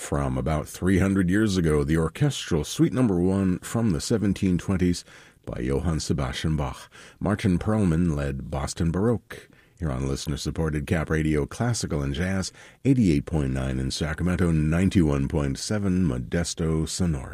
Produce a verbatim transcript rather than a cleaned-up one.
from about three hundred years ago, the orchestral Suite Number One from the seventeen twenties by Johann Sebastian Bach. Martin Perlman led Boston Baroque. Here on listener-supported Cap Radio Classical and Jazz, eighty-eight point nine in Sacramento, ninety-one point seven Modesto Sonora.